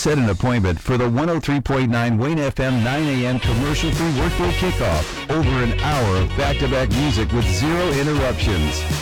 set an appointment for the 103.9 Wayne FM 9 a.m. commercial-free workday kickoff. Over an hour of back-to-back music with zero interruptions.